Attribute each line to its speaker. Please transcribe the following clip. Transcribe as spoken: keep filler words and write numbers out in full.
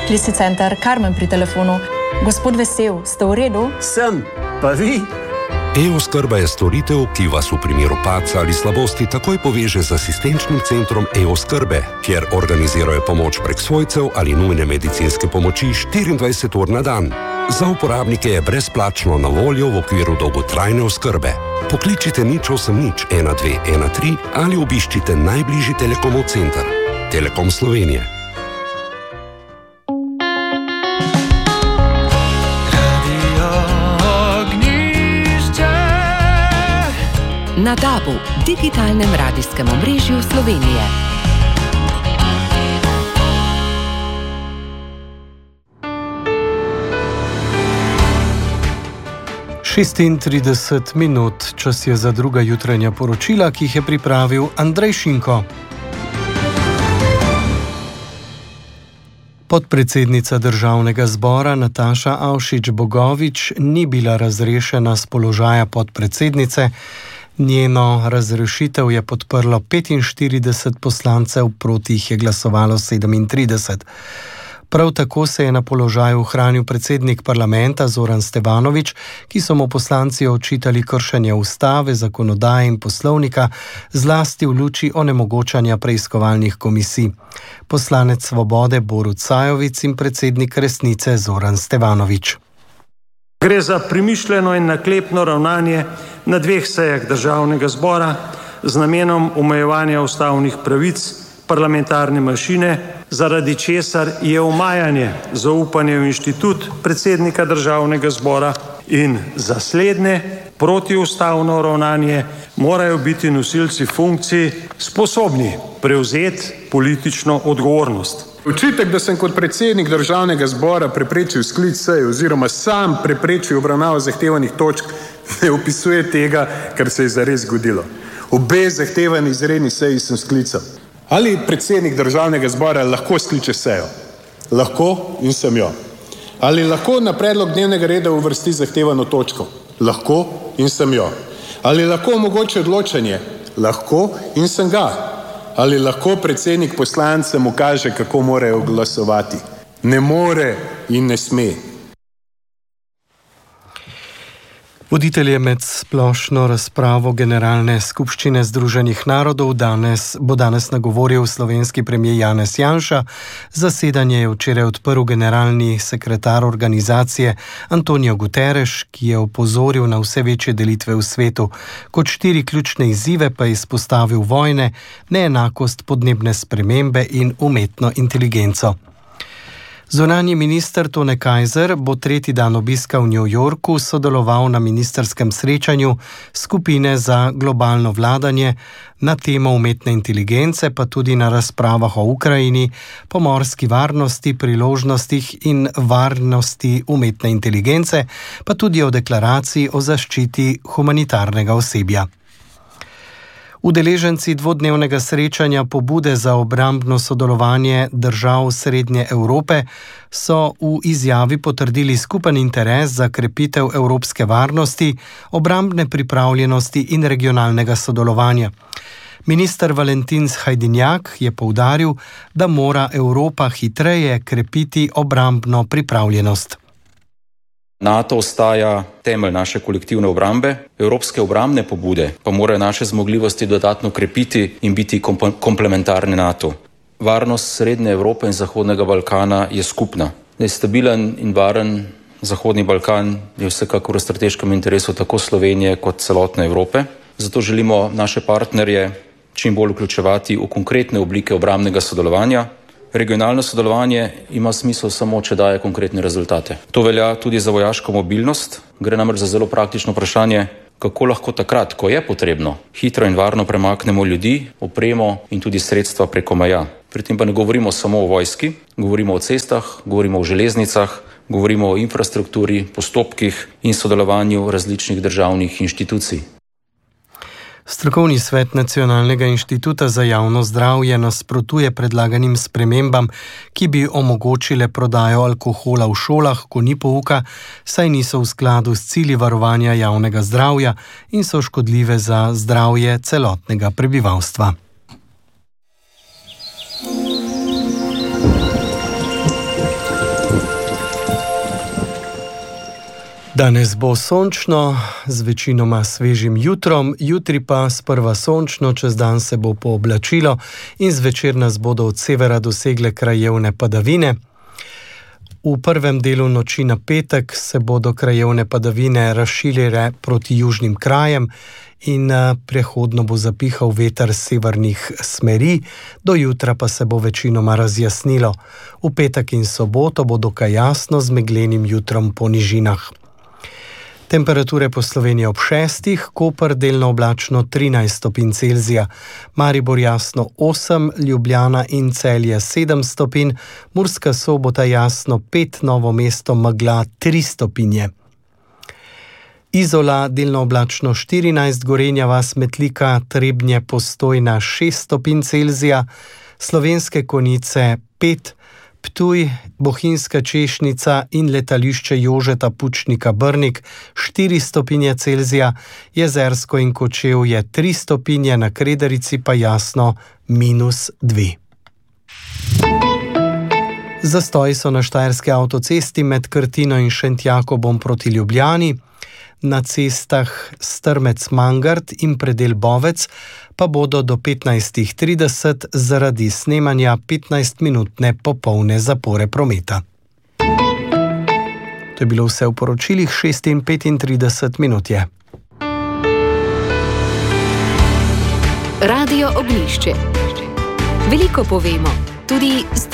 Speaker 1: Krisis center Karmen pri telefonu. Gospod Vesel, ste v redu?
Speaker 2: Sem, pa vi?
Speaker 3: E-oskrba je storitev, ki vas v primeru padca ali slabosti takoj poveže z asistenčnim centrom E-oskrbe, kjer organizirajo pomoč prek svojcev ali nujne medicinske pomoči štiriindvajset ur na dan. Za uporabnike je brezplačno na voljo v okviru dolgotrajne oskrbe. Pokličite nič osem nič ena dve ena tri ali obiščite najbližji Telekomov center. Telekom Slovenije.
Speaker 4: Na DAB-u, digitalnem radijskem omrežju Slovenije.
Speaker 5: šestintrideset minut, čas je za druga jutranja poročila, ki jih je pripravil Andrej Šinko. Podpredsednica Državnega zbora Nataša Avšič Bogovič ni bila razrešena s položaja podpredsednice. Njeno razrešitev je podprlo petinštirideset poslancev, proti jih je glasovalo sedemintrideset. Prav tako se je na položaju ohranil predsednik parlamenta Zoran Stevanović, ki so mu poslanci očitali kršenje ustave, zakonodaje in poslovnika, zlasti v luči onemogočanja preiskovalnih komisij. Poslanec Svobode Borut Sajovic in predsednik Resnice Zoran Stevanović.
Speaker 6: Gre za premišljeno in naklepno ravnanje na dveh sejah Državnega zbora z namenom omejevanja ustavnih pravic parlamentarne mašine, zaradi česar je omajanje zaupanja v inštitut predsednika Državnega zbora in za slednje protiustavno ravnanje morajo biti nosilci funkcij sposobni prevzeti politično odgovornost.
Speaker 7: Očitek, da sem kot predsednik Državnega zbora preprečil sklic seje oziroma sam preprečil obravnavo zahtevanih točk, ne opisuje tega, kar se je zares zgodilo. Obe zahtevani izredni seji sem sklical. Ali predsednik Državnega zbora lahko skliče sejo? Lahko in sem jo. Ali lahko na predlog dnevnega reda uvrsti zahtevano točko? Lahko in sem jo. Ali lahko omogoči odločanje? Lahko in sem ga. Ali lahko predsednik poslancem ukaže, kako morajo glasovati? Ne more in ne sme.
Speaker 5: Voditelj je med splošno razpravo Generalne skupščine Združenih narodov danes, bo danes nagovoril slovenski premijer Janez Janša. Zasedanje je včeraj odprl generalni sekretar organizacije Antonio Guterres, ki je opozoril na vse večje delitve v svetu. Kot štiri ključne izzive pa je izpostavil vojne, neenakost, podnebne spremembe in umetno inteligenco. Zunanji minister Tone Kajzer bo tretji dan obiska v New Yorku sodeloval na ministerskem srečanju skupine za globalno vladanje na temo umetne inteligence, pa tudi na razpravah o Ukrajini, pomorski varnosti, priložnostih in varnosti umetne inteligence, pa tudi o deklaraciji o zaščiti humanitarnega osebja. Udeleženci dvodnevnega srečanja pobude za obrambno sodelovanje držav Srednje Evrope so v izjavi potrdili skupen interes za krepitev evropske varnosti, obrambne pripravljenosti in regionalnega sodelovanja. Minister Valentin Hajdinjak je poudaril, da mora Evropa hitreje krepiti obrambno pripravljenost.
Speaker 8: NATO ostaja temelj naše kolektivne obrambe, evropske obrambne pobude pa morajo naše zmogljivosti dodatno krepiti in biti komplementarne NATO. Varnost Srednje Evrope in Zahodnega Balkana je skupna. Stabilen in varen Zahodni Balkan je vsekakor v strateškem interesu tako Slovenije kot celotne Evrope. Zato želimo naše partnerje čim bolj vključevati v konkretne oblike obrambnega sodelovanja. Regionalno sodelovanje ima smisel samo, če daje konkretne rezultate. To velja tudi za vojaško mobilnost. Gre namreč za zelo praktično vprašanje, kako lahko takrat, ko je potrebno, hitro in varno premaknemo ljudi, opremo in tudi sredstva preko meja. Pri tem pa ne govorimo samo o vojski, govorimo o cestah, govorimo o železnicah, govorimo o infrastrukturi, postopkih in sodelovanju različnih državnih inštitucij.
Speaker 5: Strokovni svet Nacionalnega inštituta za javno zdravje nasprotuje predlaganim spremembam, ki bi omogočile prodajo alkohola v šolah, ko ni pouka, saj niso v skladu s cilji varovanja javnega zdravja in so škodljive za zdravje celotnega prebivalstva. Danes bo sončno, z večinoma svežim jutrom, jutri pa sprva sončno, čez dan se bo pooblačilo in zvečer nas bodo od severa dosegle krajevne padavine. V prvem delu noči na petek se bodo krajevne padavine razširile proti južnim krajem in prehodno bo zapihal veter severnih smeri, do jutra pa se bo večinoma razjasnilo. V petek in soboto bo dokaj jasno z meglenim jutrom po nižinah. Temperature po Sloveniji ob šestih, Koper delno oblačno trinajst stopinj Celzija, Maribor jasno osem, Ljubljana in Celje sedem stopinj, Murska Sobota jasno pet, Novo mesto megla tri stopinje. Izola delno oblačno štirinajst, Gorenja vas, Metlika, Trebnje, Postojna šest stopinj Celzija, Slovenske Konjice pet, Ptuj, Bohinjska Češnica in letališče Jožeta Pučnika Brnik štiri stopinje Celzija, Jezersko in Kočevje tri stopinje, na Kredarici pa jasno minus dve. Zastoji so na štajerski avtocesti med Krtino in Šentjakobom proti Ljubljani, na cestah Strmec-Mangart in predel Bovec pa bodo do petnajst trideset zaradi snemanja petnajstminutne popolne zapore prometa. To je bilo vse v poročilih, šest in petintrideset minut je.
Speaker 4: Radio Ognjišče. Veliko povemo, tudi